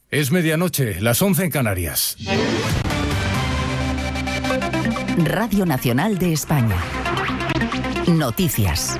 Es medianoche, las 11 en Canarias. Radio Nacional de España. Noticias.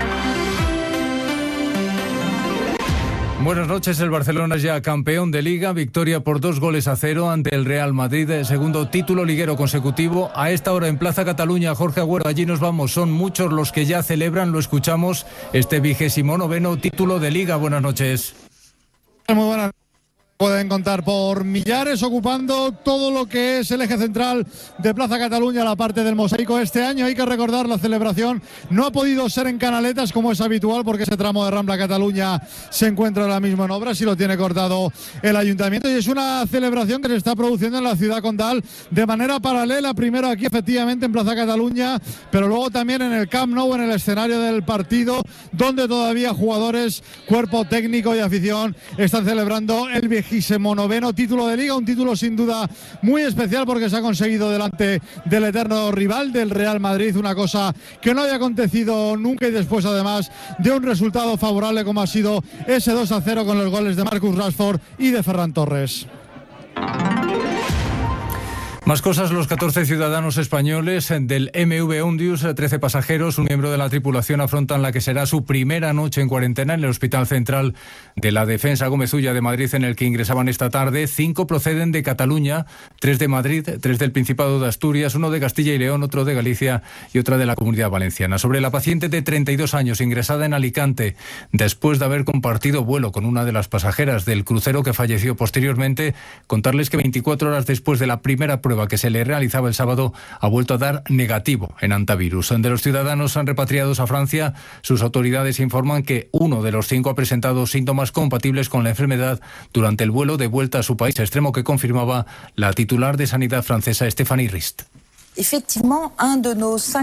Buenas noches, el Barcelona es ya campeón de Liga, victoria por 2-0 ante el Real Madrid, segundo título liguero consecutivo. A esta hora en Plaza Cataluña, Jorge Agüero, allí nos vamos, son muchos los que ya celebran, lo escuchamos, este 29º título de Liga. Buenas noches. Muy buenas. Pueden contar por millares, ocupando todo lo que es el eje central de Plaza Cataluña, la parte del mosaico. Este año hay que recordar, la celebración no ha podido ser en Canaletas como es habitual, porque ese tramo de Rambla Cataluña se encuentra ahora mismo en obras y lo tiene cortado el ayuntamiento, y es una celebración que se está produciendo en la ciudad condal de manera paralela, primero aquí efectivamente en Plaza Cataluña, pero luego también en el Camp Nou, en el escenario del partido, donde todavía jugadores, cuerpo técnico y afición están celebrando el 29º título de Liga, un título sin duda muy especial porque se ha conseguido delante del eterno rival del Real Madrid, una cosa que no había acontecido nunca, y después además de un resultado favorable como ha sido ese 2-0 con los goles de Marcus Rashford y de Ferran Torres. Más cosas, los 14 ciudadanos españoles del MV Ondius, 13 pasajeros, un miembro de la tripulación, afrontan la que será su primera noche en cuarentena en el Hospital Central de la Defensa Gómez Ulla de Madrid, en el que ingresaban esta tarde. 5 proceden de Cataluña, 3 de Madrid, 3 del Principado de Asturias, 1 de Castilla y León, otro de Galicia y otra de la Comunidad Valenciana. Sobre la paciente de 32 años, ingresada en Alicante, después de haber compartido vuelo con una de las pasajeras del crucero que falleció posteriormente, contarles que 24 horas después de la primera prueba que se le realizaba el sábado, ha vuelto a dar negativo en antivirus. De los ciudadanos repatriados a Francia, sus autoridades informan que uno de los 5 ha presentado síntomas compatibles con la enfermedad durante el vuelo de vuelta a su país, extremo que confirmaba la titular de Sanidad francesa, Stéphanie Rist. Uno de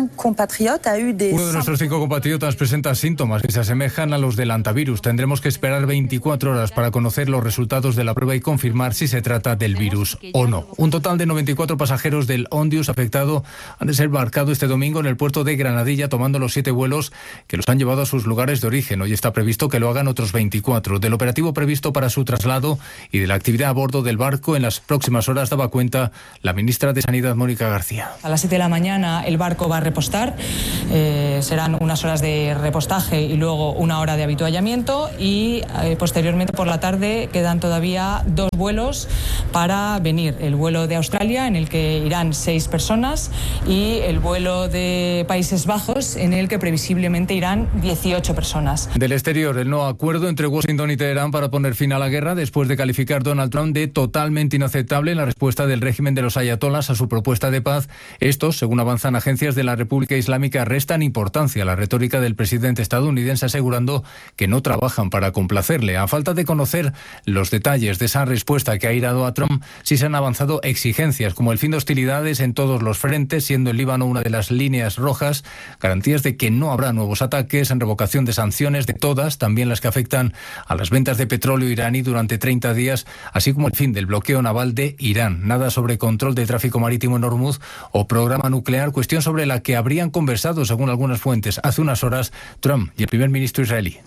nuestros 5 compatriotas presenta síntomas que se asemejan a los del antivirus. Tendremos que esperar 24 horas para conocer los resultados de la prueba y confirmar si se trata del virus o no. Un total de 94 pasajeros del Ondius afectado han desembarcado este domingo en el puerto de Granadilla, tomando los 7 vuelos que los han llevado a sus lugares de origen. Hoy está previsto que lo hagan otros 24. Del operativo previsto para su traslado y de la actividad a bordo del barco en las próximas horas daba cuenta la ministra de Sanidad, Mónica García. A las 7 de la mañana el barco va a repostar, serán unas horas de repostaje y luego 1 hora de avituallamiento, y posteriormente por la tarde quedan todavía 2 vuelos para venir. El vuelo de Australia, en el que irán 6 personas, y el vuelo de Países Bajos, en el que previsiblemente irán 18 personas. Del exterior, el no acuerdo entre Washington y Teherán para poner fin a la guerra, después de calificar Donald Trump de totalmente inaceptable la respuesta del régimen de los ayatolás a su propuesta de paz. Estos, según avanzan agencias de la República Islámica, restan importancia a la retórica del presidente estadounidense, asegurando que no trabajan para complacerle. A falta de conocer los detalles de esa respuesta que ha irado a Trump, sí se han avanzado exigencias como el fin de hostilidades en todos los frentes, siendo el Líbano una de las líneas rojas, garantías de que no habrá nuevos ataques, en revocación de sanciones de todas, también las que afectan a las ventas de petróleo iraní durante 30 días, así como el fin del bloqueo naval de Irán. Nada sobre control de tráfico marítimo en Hormuz o programa nuclear, cuestión sobre la que habrían conversado, según algunas fuentes, hace unas horas Trump y el primer ministro israelí.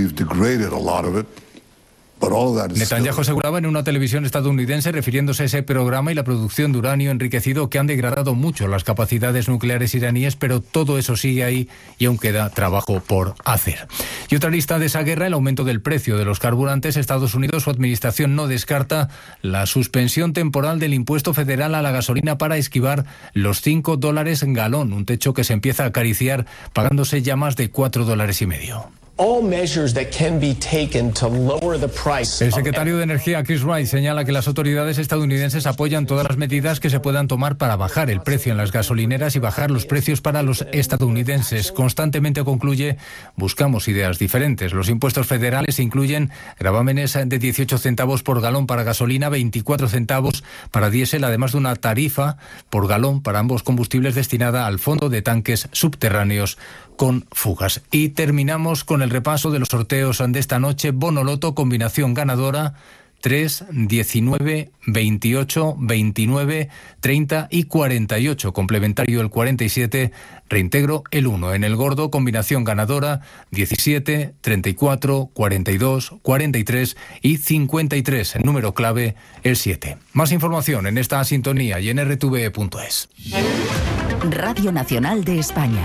Netanyahu aseguraba en una televisión estadounidense, refiriéndose a ese programa y la producción de uranio enriquecido, que han degradado mucho las capacidades nucleares iraníes, pero todo eso sigue ahí y aún queda trabajo por hacer. Y otra lista de esa guerra, el aumento del precio de los carburantes. Estados Unidos, su administración no descarta la suspensión temporal del impuesto federal a la gasolina para esquivar los $5 en galón, un techo que se empieza a acariciar pagándose ya más de $4.50. El secretario de Energía, Chris Wright, señala que las autoridades estadounidenses apoyan todas las medidas que se puedan tomar para bajar el precio en las gasolineras y bajar los precios para los estadounidenses. Constantemente, concluye, buscamos ideas diferentes. Los impuestos federales incluyen gravámenes de 18 centavos por galón para gasolina, 24 centavos para diésel, además de una tarifa por galón para ambos combustibles destinada al fondo de tanques subterráneos con fugas. Y terminamos con el repaso de los sorteos de esta noche. Bono Loto, combinación ganadora 3, 19, 28, 29, 30 y 48. Complementario el 47, reintegro el 1. En el gordo, combinación ganadora 17, 34, 42, 43 y 53. El número clave el 7. Más información en esta sintonía y en rtve.es. Radio Nacional de España.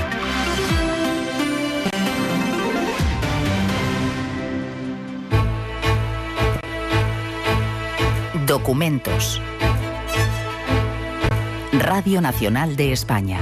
Documentos. Radio Nacional de España.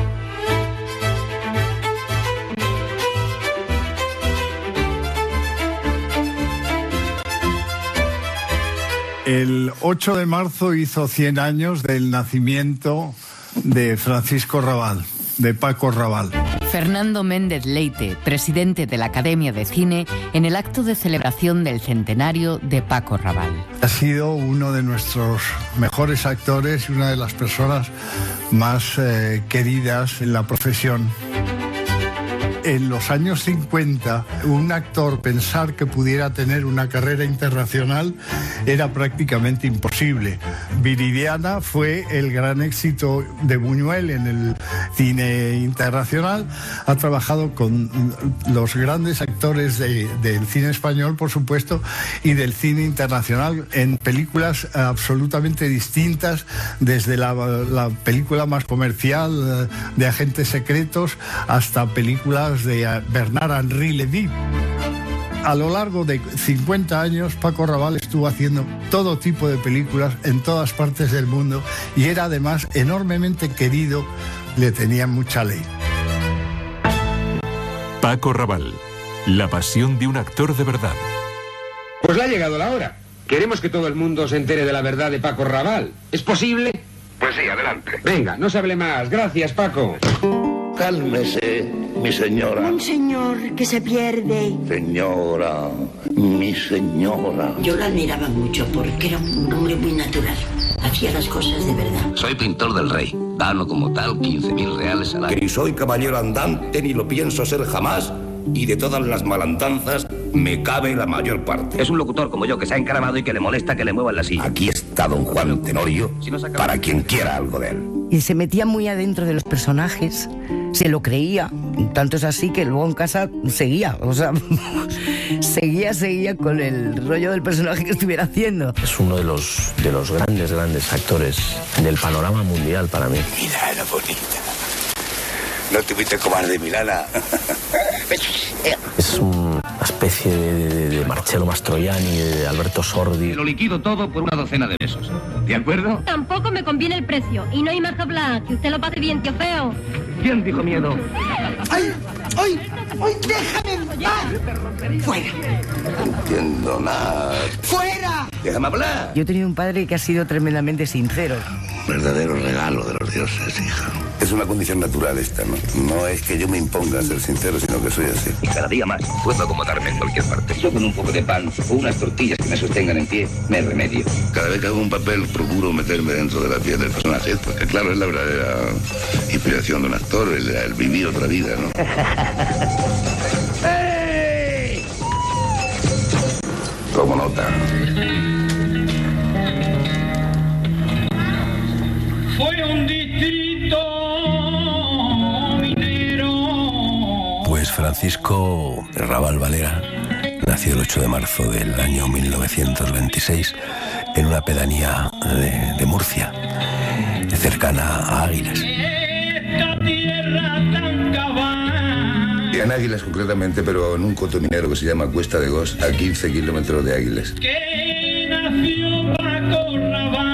El 8 de marzo hizo 100 años del nacimiento de Francisco Rabal, de Paco Rabal. Fernando Méndez Leite, presidente de la Academia de Cine, en el acto de celebración del centenario de Paco Rabal. Ha sido uno de nuestros mejores actores y una de las personas más queridas en la profesión. En los años 50, un actor pensar que pudiera tener una carrera internacional era prácticamente imposible. Viridiana fue el gran éxito de Buñuel en el cine internacional. Ha trabajado con los grandes actores del cine español, por supuesto, y del cine internacional en películas absolutamente distintas, desde la película más comercial de agentes secretos hasta películas de Bernard-Henri Lévy. A lo largo de 50 años, Paco Rabal estuvo haciendo todo tipo de películas en todas partes del mundo y era además enormemente querido, le tenían mucha ley. Paco Rabal, la pasión de un actor de verdad. Pues le ha llegado la hora. Queremos que todo el mundo se entere de la verdad de Paco Rabal. ¿Es posible? Pues sí, adelante. Venga, no se hable más. Gracias, Paco. Cálmese, mi señora. Un señor que se pierde. Señora, mi señora. Yo lo admiraba mucho porque era un hombre muy natural. Hacía las cosas de verdad. Soy pintor del rey. Gano como tal 15.000 reales al año. Que ni soy caballero andante ni lo pienso ser jamás. Y de todas las malandanzas me cabe la mayor parte. Es un locutor como yo que se ha encaramado y que le molesta que le muevan la silla. Aquí está don Juan Tenorio para quien quiera algo de él. Y se metía muy adentro de los personajes, se lo creía. Tanto es así que luego en casa seguía, o sea, seguía con el rollo del personaje que estuviera haciendo. Es uno de los grandes actores del panorama mundial para mí. Milana bonita. ¿No tuviste cobarde, Milana? Es una especie de Marcello Mastroianni, de Alberto Sordi. Lo liquido todo por una docena de besos. ¿De acuerdo? Tampoco me conviene el precio. Y no hay más que hablar, que usted lo pase bien, tío feo. ¿Quién dijo miedo? ¡Ay! ¡Déjame en paz! ¡Fuera! No entiendo nada. ¡Fuera! Déjame hablar. Yo he tenido un padre que ha sido tremendamente sincero. Verdadero regalo de los dioses, hija. Es una condición natural esta, ¿no? No es que yo me imponga a ser sincero, sino que soy así. Y cada día más puedo acomodarme en cualquier parte. Yo con un poco de pan o unas tortillas que me sostengan en pie, me remedio. Cada vez que hago un papel procuro meterme dentro de la piel del personaje, porque claro, es la verdadera inspiración de un actor, el vivir otra vida, ¿no? ¡Hey! Tomo nota. Fue un distrito minero. Pues Francisco Rabal Valera nació el 8 de marzo del año 1926 en una pedanía de Murcia, cercana a Águilas. Esta tierra tan cabal. En Águilas concretamente, pero en un coto minero que se llama Cuesta de Gos, a 15 kilómetros de Águilas. Que nació Paco Rabal.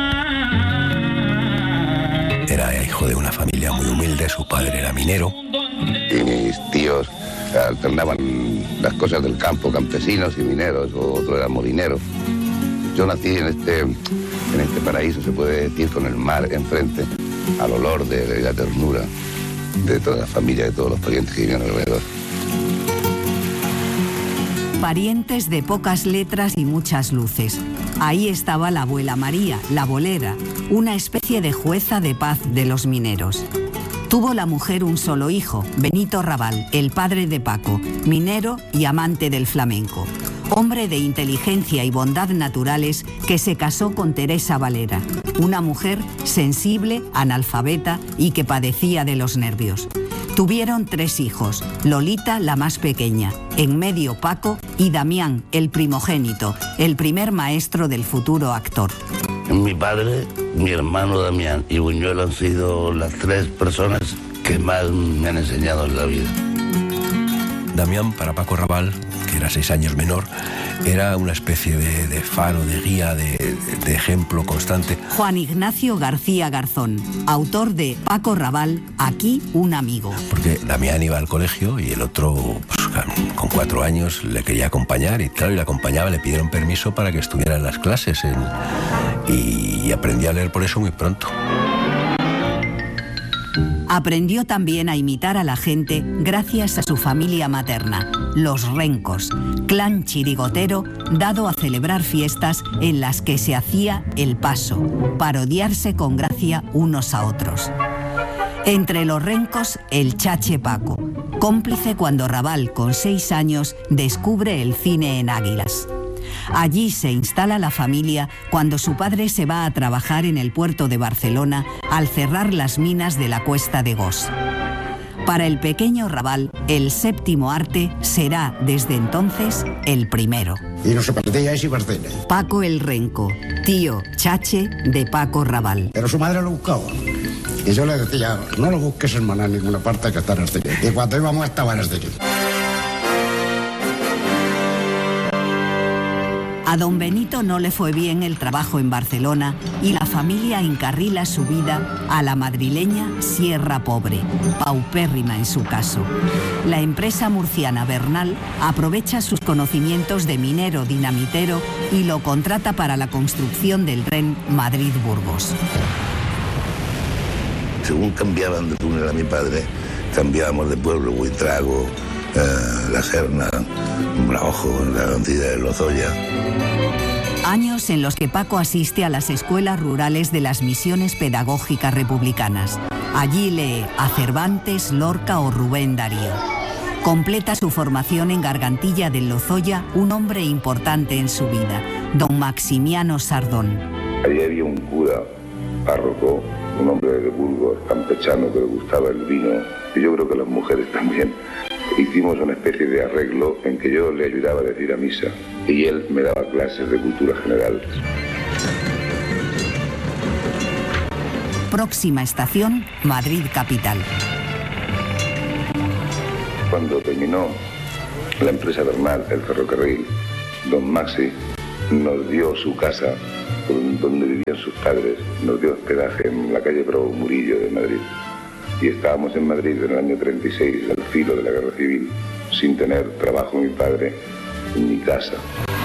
Era hijo de una familia muy humilde, su padre era minero. Y mis tíos alternaban las cosas del campo, campesinos y mineros, o otro era molinero. Yo nací en este paraíso, se puede decir, con el mar enfrente, al olor de la ternura de toda la familia, de todos los parientes que vivían alrededor. Parientes de pocas letras y muchas luces. Ahí estaba la abuela María, la bolera, una especie de jueza de paz de los mineros. Tuvo la mujer un solo hijo, Benito Rabal, el padre de Paco, minero y amante del flamenco. hombre de inteligencia y bondad naturales que se casó con Teresa Valera, una mujer sensible, analfabeta y que padecía de los nervios. Tuvieron 3 hijos, Lolita, la más pequeña, en medio Paco y Damián, el primogénito, el primer maestro del futuro actor. Mi padre, mi hermano Damián y Buñuel han sido las 3 personas que más me han enseñado en la vida. Damián, para Paco Raval, que era 6 años menor, era una especie de faro, de guía, de ejemplo constante. Juan Ignacio García Garzón, autor de Paco Raval, aquí un amigo. Porque Damián iba al colegio y el otro, pues, con 4 años, le quería acompañar y claro, y le acompañaba, le pidieron permiso para que estuviera en las clases y aprendí a leer por eso muy pronto. Aprendió también a imitar a la gente gracias a su familia materna, los Rencos, clan chirigotero dado a celebrar fiestas en las que se hacía el paso, parodiarse con gracia unos a otros. Entre los Rencos, el Chache Paco, cómplice cuando Raval, con 6 años, descubre el cine en Águilas. Allí se instala la familia cuando su padre se va a trabajar en el puerto de Barcelona al cerrar las minas de la Cuesta de Gos. Para el pequeño Raval, el 7º arte será desde entonces el primero. Y no se partía ese Barcelona. Paco el Renco, tío Chache de Paco Raval. Pero su madre lo buscaba. Y yo le decía, no lo busques hermana en ninguna parte que está en este. Y cuando íbamos estaba en este. A don Benito no le fue bien el trabajo en Barcelona y la familia encarrila su vida a la madrileña Sierra Pobre, paupérrima en su caso. La empresa murciana Bernal aprovecha sus conocimientos de minero dinamitero y lo contrata para la construcción del tren Madrid-Burgos. Según cambiaban de túnel a mi padre, cambiábamos de pueblo, Buitrago, La Serna, Braojo, la Antida de Lozoya. Años en los que Paco asiste a las escuelas rurales de las misiones pedagógicas republicanas. Allí lee a Cervantes, Lorca o Rubén Darío. Completa su formación en Gargantilla del Lozoya un hombre importante en su vida, don Maximiano Sardón. Allí había un cura párroco, un hombre de Burgos, campechano, que le gustaba el vino, y yo creo que las mujeres también. Hicimos una especie de arreglo en que yo le ayudaba a decir a misa y él me daba clases de cultura general. Próxima estación, Madrid capital. Cuando terminó la empresa Bernal, el ferrocarril, don Maxi nos dio su casa donde vivían sus padres, nos dio hospedaje en la calle Bravo Murillo de Madrid. Y estábamos en Madrid en el año 36, al filo de la guerra civil, sin tener trabajo mi padre ni casa.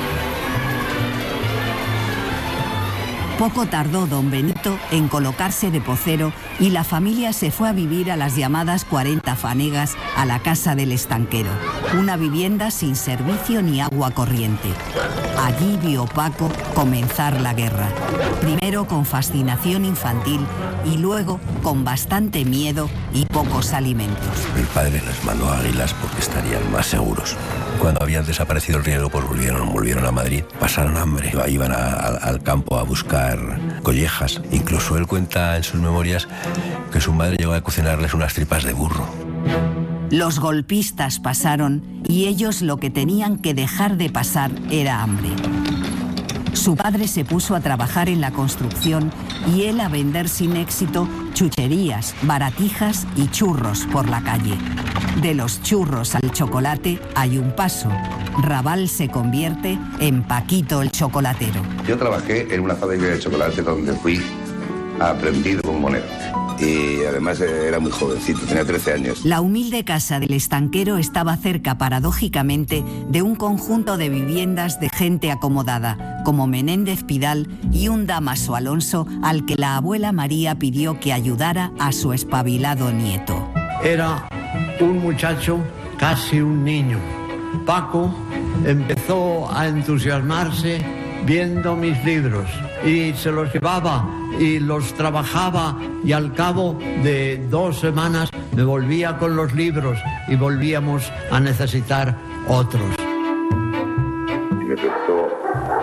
Poco tardó don Benito en colocarse de pocero y la familia se fue a vivir a las llamadas 40 Fanegas, a la Casa del Estanquero, una vivienda sin servicio ni agua corriente. Allí vio Paco comenzar la guerra, primero con fascinación infantil y luego con bastante miedo y pocos alimentos. El padre les mandó a Águilas porque estarían más seguros. Cuando habían desaparecido el riego, pues volvieron a Madrid, pasaron hambre, iban al campo a buscar collejas. Incluso él cuenta en sus memorias que su madre llegó a cocinarles unas tripas de burro. Los golpistas pasaron y ellos lo que tenían que dejar de pasar era hambre. Su padre se puso a trabajar en la construcción y él a vender sin éxito chucherías, baratijas y churros por la calle. De los churros al chocolate hay un paso. Raval se convierte en Paquito el chocolatero. Yo trabajé en una fábrica de chocolate donde fui aprendiz bombonero. Y además era muy jovencito, tenía 13 años. La humilde casa del Estanquero estaba cerca, paradójicamente, de un conjunto de viviendas de gente acomodada, como Menéndez Pidal y un Damaso Alonso al que la abuela María pidió que ayudara a su espabilado nieto. Era un muchacho, casi un niño. Paco empezó a entusiasmarse viendo mis libros y se los llevaba y los trabajaba y al cabo de 2 semanas me volvía con los libros y volvíamos a necesitar otros.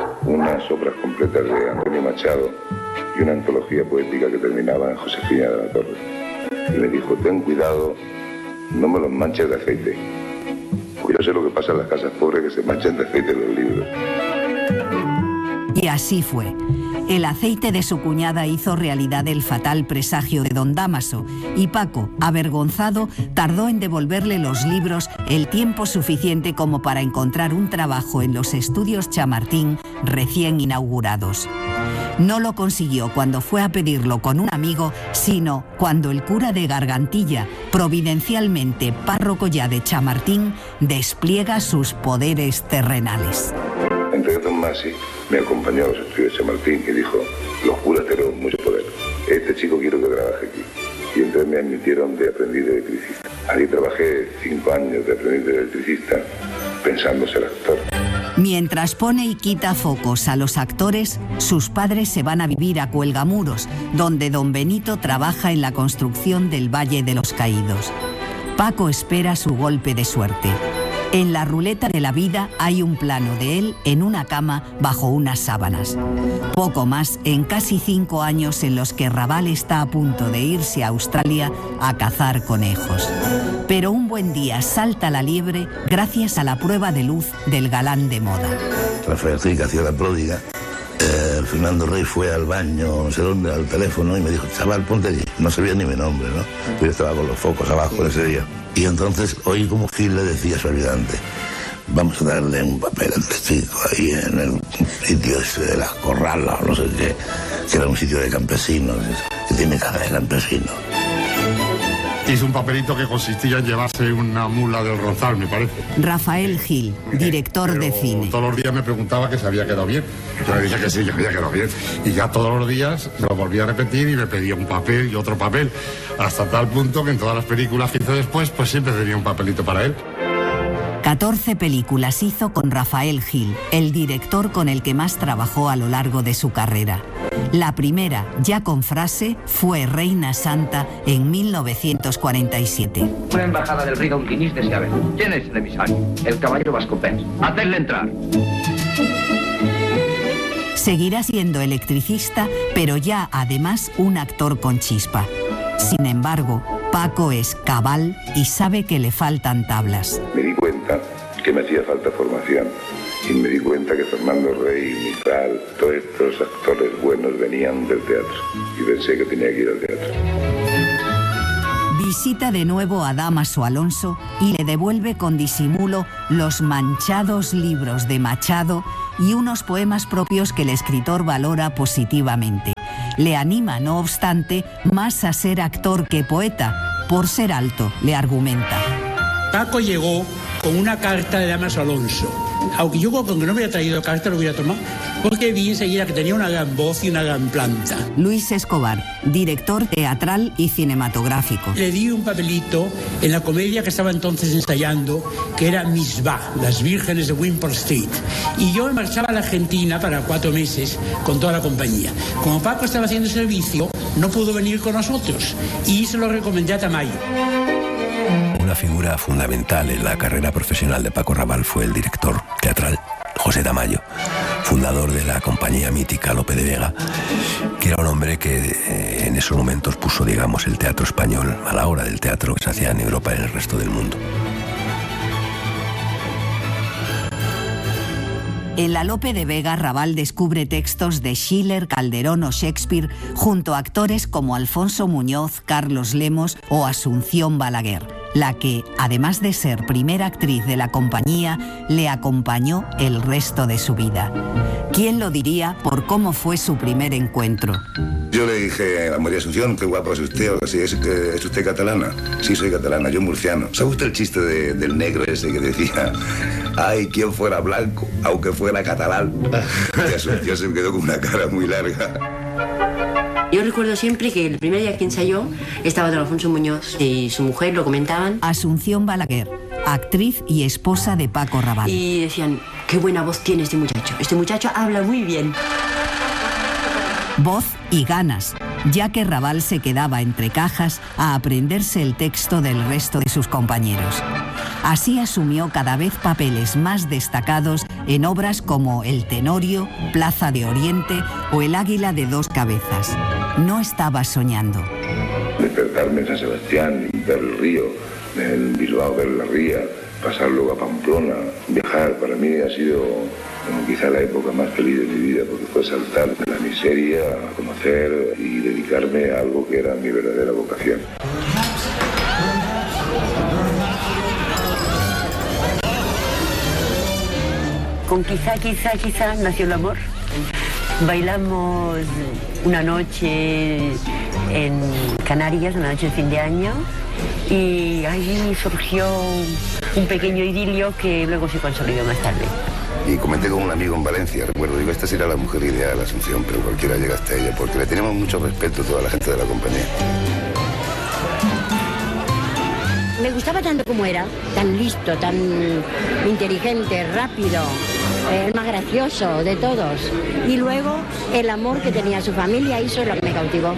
unas obras completas de Antonio Machado y una antología poética que terminaba en Josefina de la Torre. Y me dijo, ten cuidado, no me los manches de aceite. Pues yo sé lo que pasa en las casas pobres, que se manchan de aceite los libros. Y así fue. El aceite de su cuñada hizo realidad el fatal presagio de don Dámaso, y Paco, avergonzado, tardó en devolverle los libros el tiempo suficiente como para encontrar un trabajo en los estudios Chamartín recién inaugurados. No lo consiguió cuando fue a pedirlo con un amigo, sino cuando el cura de Gargantilla, providencialmente párroco ya de Chamartín, despliega sus poderes terrenales. Entonces don Masi me acompañó a los estudios de Chamartín y dijo, los curas tienen mucho poder, este chico quiero que trabaje aquí. Y entonces me admitieron de aprendiz de electricista. Allí trabajé 5 años de aprendiz de electricista pensando ser actor. Mientras pone y quita focos a los actores, sus padres se van a vivir a Cuelgamuros, donde don Benito trabaja en la construcción del Valle de los Caídos. Paco espera su golpe de suerte. En la ruleta de la vida hay un plano de él en una cama bajo unas sábanas. Poco más en casi 5 años en los que Raval está a punto de irse a Australia a cazar conejos. Pero un buen día salta la liebre gracias a la prueba de luz del galán de moda. Rafael Gil, que hacía La Pródiga, Fernando Rey fue al baño, no sé dónde, al teléfono y me dijo, chaval, ponte allí. No sabía ni mi nombre, ¿no? Yo estaba con los focos abajo ese día. Y entonces oí como Gil le decía a su ayudante, vamos a darle un papel al chico ahí en el sitio ese de las corralas o no sé qué, que era un sitio de campesinos, que tiene cara de campesino. Hizo un papelito que consistía en llevarse una mula del Ronzal, me parece. Rafael Gil, director de cine. Todos los días me preguntaba que se había quedado bien. Yo le dije que sí, que había quedado bien. Y ya todos los días me lo volvía a repetir y me pedía un papel y otro papel. Hasta tal punto que en todas las películas que hizo después, pues siempre tenía un papelito para él. 14 películas hizo con Rafael Gil, el director con el que más trabajó a lo largo de su carrera. La primera, ya con frase, fue Reina Santa en 1947. Una embajada del rey Don Quinís desea ver. ¿Quién es el emisario? El caballero Vascopés. Hacedle entrar. Seguirá siendo electricista, pero ya además un actor con chispa. Sin embargo, Paco es cabal y sabe que le faltan tablas. Me di cuenta que me hacía falta formación y me di cuenta que Fernando Rey, Mistral, todos estos actores buenos venían del teatro y pensé que tenía que ir al teatro. Visita de nuevo a Dámaso Alonso y le devuelve con disimulo los manchados libros de Machado y unos poemas propios que el escritor valora positivamente. Le anima, no obstante, más a ser actor que poeta, por ser alto, le argumenta. Paco llegó con una carta de Dámaso Alonso. Aunque yo con que no hubiera traído carta lo hubiera tomado, porque vi enseguida que tenía una gran voz y una gran planta. Luis Escobar, director teatral y cinematográfico. Le di un papelito en la comedia que estaba entonces ensayando, que era Misbah, Las Vírgenes de Wimpole Street. Y yo me marchaba a la Argentina para 4 meses con toda la compañía. Como Paco estaba haciendo servicio, no pudo venir con nosotros y se lo recomendé a Tamayo. Una figura fundamental en la carrera profesional de Paco Raval fue el director teatral José Tamayo, fundador de la compañía mítica Lope de Vega, que era un hombre que en esos momentos puso, digamos, el teatro español a la hora del teatro que se hacía en Europa y en el resto del mundo. En la Lope de Vega, Raval descubre textos de Schiller, Calderón o Shakespeare junto a actores como Alfonso Muñoz, Carlos Lemos o Asunción Balaguer, la que, además de ser primera actriz de la compañía, le acompañó el resto de su vida. ¿Quién lo diría por cómo fue su primer encuentro? Yo le dije a María Asunción, qué guapa es usted, o así, ¿es usted catalana? Sí, soy catalana, yo murciano. ¿Sabe usted el chiste del negro ese que decía, ay, quien fuera blanco, aunque fuera catalán? Y Asunción se me quedó con una cara muy larga. Yo recuerdo siempre que el primer día que ensayó estaba don Alfonso Muñoz y su mujer lo comentaban. Asunción Balaguer, actriz y esposa de Paco Raval. Y decían, qué buena voz tiene este muchacho habla muy bien. Voz y ganas, ya que Raval se quedaba entre cajas a aprenderse el texto del resto de sus compañeros. Así asumió cada vez papeles más destacados en obras como El Tenorio, Plaza de Oriente o El Águila de dos cabezas. No estaba soñando. Despertarme en San Sebastián y ver el río, en Bilbao ver la ría, pasar luego a Pamplona, viajar, para mí ha sido quizá la época más feliz de mi vida, porque fue saltar de la miseria a conocer y dedicarme a algo que era mi verdadera vocación. Con quizá nació el amor. Bailamos una noche en Canarias, una noche de fin de año, y ahí surgió un pequeño idilio que luego se consolidó más tarde. Y comenté con un amigo en Valencia, recuerdo, digo, esta será la mujer ideal, Asunción, pero cualquiera llega hasta ella, porque le tenemos mucho respeto a toda la gente de la compañía. Me gustaba tanto como era, tan listo, tan inteligente, rápido, el más gracioso de todos. Y luego el amor que tenía su familia, eso es lo que me cautivó.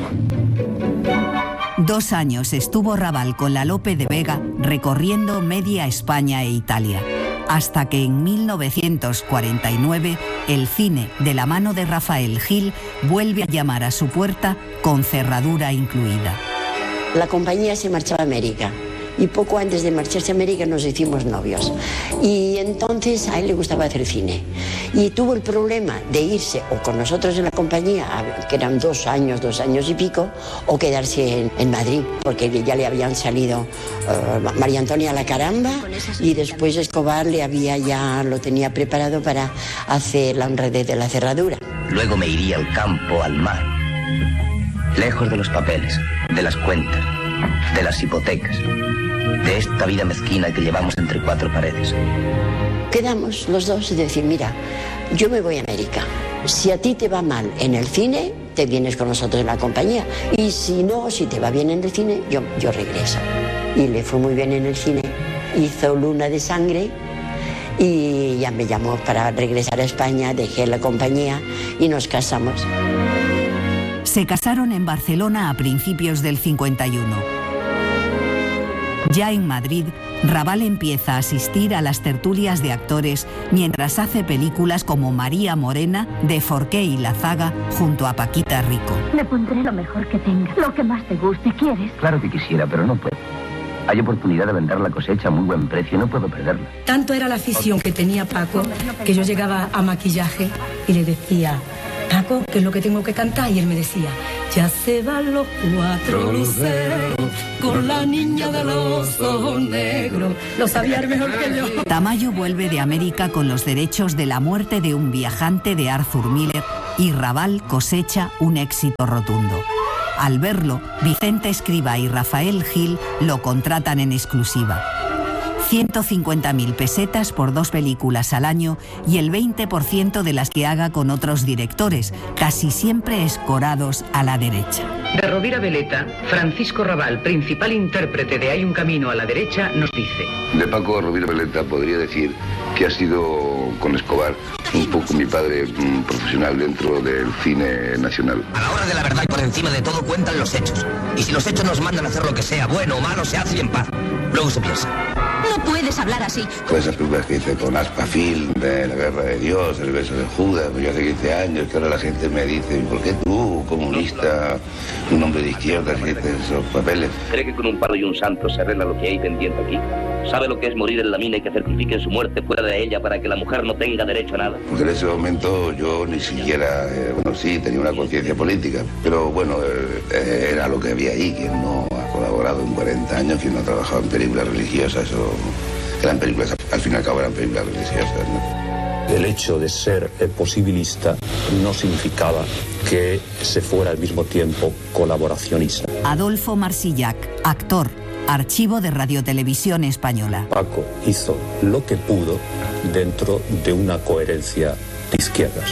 2 años estuvo Raval con la Lope de Vega recorriendo media España e Italia, hasta que en 1949 el cine, de la mano de Rafael Gil, vuelve a llamar a su puerta con cerradura incluida. La compañía se marchaba a América. Y poco antes de marcharse a América nos hicimos novios. Y entonces a él le gustaba hacer cine. Y tuvo el problema de irse o con nosotros en la compañía, que eran 2 años y pico, o quedarse en Madrid, porque ya le habían salido María Antonia La Caramba y después Escobar lo tenía preparado para hacer La honradez de la cerradura. Luego me iría al campo, al mar, lejos de los papeles, de las cuentas, de las hipotecas, de esta vida mezquina que llevamos entre 4 paredes. Quedamos los dos y decir, mira, yo me voy a América. Si a ti te va mal en el cine, te vienes con nosotros en la compañía. Y si no, si te va bien en el cine, yo regreso. Y le fue muy bien en el cine. Hizo Luna de Sangre y ya me llamó para regresar a España, dejé la compañía y nos casamos. Se casaron en Barcelona a principios del 51. Ya en Madrid, Raval empieza a asistir a las tertulias de actores mientras hace películas como María Morena, de Forqué y La Zaga, junto a Paquita Rico. Le pondré lo mejor que tenga, lo que más te guste. ¿Quieres? Claro que quisiera, pero no puedo. Hay oportunidad de vender la cosecha a muy buen precio y no puedo perderla. Tanto era la afición que tenía Paco que yo llegaba a maquillaje y le decía, Paco, ¿qué es lo que tengo que cantar? Y él me decía, ya se van los 4 luceros con la niña de los ojos negros. Lo sabía mejor que yo. Tamayo vuelve de América con los derechos de La muerte de un viajante de Arthur Miller y Raval cosecha un éxito rotundo. Al verlo, Vicente Escrivá y Rafael Gil lo contratan en exclusiva. 150.000 pesetas por 2 películas al año y el 20% de las que haga con otros directores, casi siempre escorados a la derecha. De Rovira Veleta, Francisco Raval, principal intérprete de Hay un camino a la derecha, nos dice: De Paco Rovira Veleta podría decir que ha sido, con Escobar, un poco mi padre profesional dentro del cine nacional. A la hora de la verdad y por encima de todo cuentan los hechos. Y si los hechos nos mandan a hacer lo que sea, bueno o malo, se hace y en paz. Luego se piensa. No puedes hablar así. Todas esas películas que hice con Aspafil, de La guerra de Dios, El beso de Judas, pues yo hace 15 años, que ahora la gente me dice, ¿por qué tú, comunista, un hombre de izquierda, hiciste esos papeles? ¿Cree que con un palo y un santo se arregla lo que hay pendiente aquí? ¿Sabe lo que es morir en la mina y que certifiquen su muerte fuera de ella para que la mujer no tenga derecho a nada? Porque en ese momento yo ni siquiera, sí, tenía una conciencia política, pero bueno, era lo que había ahí, quien no ha colaborado en 40 años, quien no ha trabajado en películas religiosas o eran películas, al fin y al cabo eran películas religiosas, ¿no? El hecho de ser posibilista no significaba que se fuera al mismo tiempo colaboracionista. Adolfo Marsillac, actor, Archivo de Radiotelevisión Española. Paco hizo lo que pudo dentro de una coherencia de izquierdas.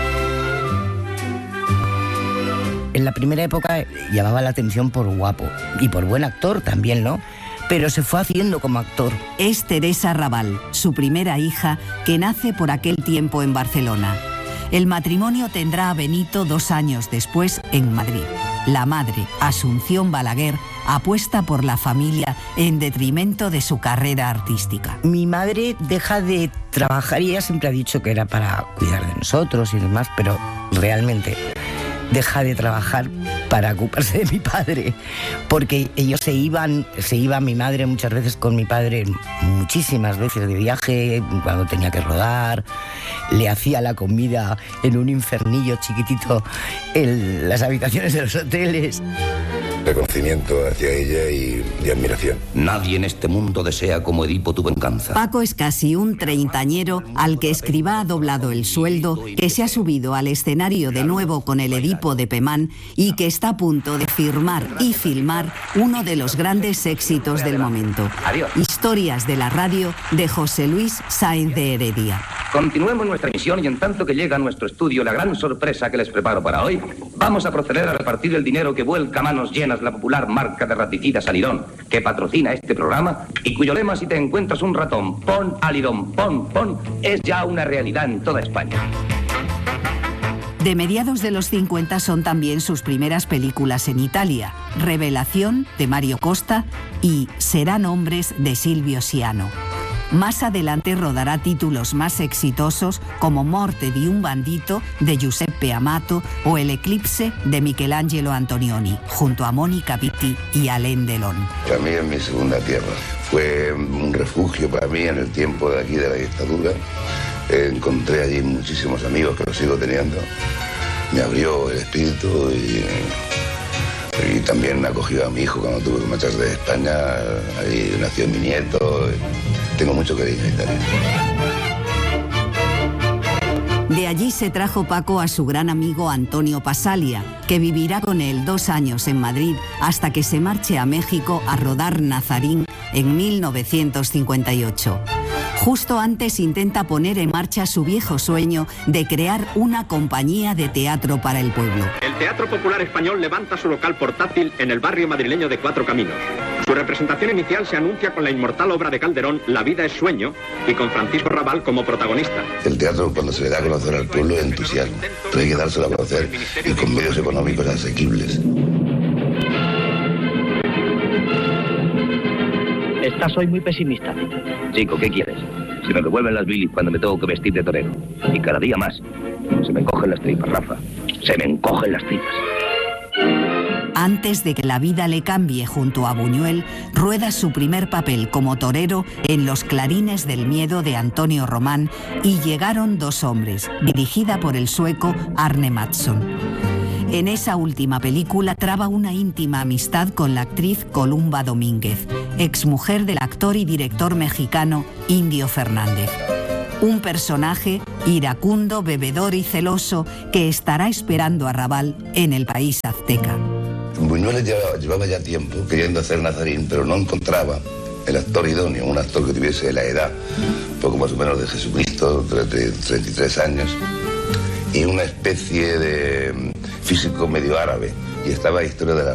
En la primera época llamaba la atención por guapo y por buen actor también, ¿no? Pero se fue haciendo como actor. Es Teresa Raval, su primera hija, que nace por aquel tiempo en Barcelona. El matrimonio tendrá a Benito 2 años después en Madrid. La madre, Asunción Balaguer, apuesta por la familia en detrimento de su carrera artística. Mi madre deja de trabajar y ella siempre ha dicho que era para cuidar de nosotros y demás, pero realmente deja de trabajar para ocuparse de mi padre, porque ellos se iba mi madre muchas veces con mi padre, muchísimas veces de viaje, cuando tenía que rodar, le hacía la comida en un infernillo chiquitito en las habitaciones de los hoteles. Reconocimiento hacia ella y admiración. Nadie en este mundo desea como Edipo tu venganza. Paco es casi un treintañero al que Escrivá ha doblado el sueldo, que se ha subido al escenario de nuevo con el Edipo de Pemán y que está a punto de firmar y filmar uno de los grandes éxitos del momento. Historias de la radio de José Luis Sáenz de Heredia. Continuemos nuestra misión y en tanto que llega a nuestro estudio la gran sorpresa que les preparo para hoy, vamos a proceder a repartir el dinero que vuelca a manos llenas la popular marca de raticida Salidón, que patrocina este programa y cuyo lema "si te encuentras un ratón, pon alidón, pon, es ya una realidad en toda España. De mediados de los 50 son también sus primeras películas en Italia, Revelación, de Mario Costa, y Serán hombres, de Silvio Siano. Más adelante rodará títulos más exitosos como Morte di un bandito, de Giuseppe Amato, o El eclipse, de Michelangelo Antonioni, junto a Mónica Vitti y Alain Delon. Para mí es mi segunda tierra. Fue un refugio para mí en el tiempo de aquí de la dictadura. Encontré allí muchísimos amigos que los sigo teniendo. Me abrió el espíritu y también acogió a mi hijo cuando tuve que marcharse de España. Ahí nació mi nieto. Tengo mucho cariño a Italia. De allí se trajo Paco a su gran amigo Antonio Pasalia, que vivirá con él 2 años en Madrid hasta que se marche a México a rodar Nazarín en 1958. Justo antes intenta poner en marcha su viejo sueño de crear una compañía de teatro para el pueblo. El Teatro Popular Español levanta su local portátil en el barrio madrileño de Cuatro Caminos. Su representación inicial se anuncia con la inmortal obra de Calderón, La vida es sueño, y con Francisco Rabal como protagonista. El teatro, cuando se le da a conocer al pueblo, es entusiasmo. Pero hay que dárselo a conocer y con medios económicos asequibles. Estás hoy muy pesimista, Tito. Chico, ¿qué quieres? Se me revuelven las bilis cuando me tengo que vestir de torero. Y cada día más. Se me encogen las tripas, Rafa. Se me encogen las tripas. Antes de que la vida le cambie junto a Buñuel, rueda su primer papel como torero en Los clarines del miedo de Antonio Román y Llegaron 2 hombres, dirigida por el sueco Arne Mattsson. En esa última película traba una íntima amistad con la actriz Columba Domínguez, exmujer del actor y director mexicano Indio Fernández. Un personaje iracundo, bebedor y celoso que estará esperando a Rabal en el país azteca. Buñuel llevaba ya tiempo queriendo hacer Nazarín, pero no encontraba el actor idóneo, un actor que tuviese la edad, poco más o menos de Jesucristo, 33 años, y una especie de físico medio árabe. Y estaba Historia de la